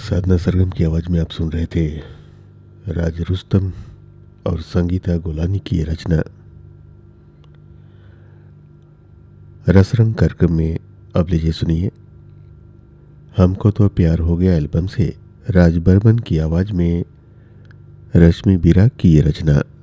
साधना सरगम की आवाज़ में आप सुन रहे थे राज रुस्तम और संगीता गोलानी की ये रचना। रसरंग कार्यक्रम में अब लीजिए सुनिए हमको तो प्यार हो गया एल्बम से राज बर्मन की आवाज़ में रश्मि बिराग की ये रचना।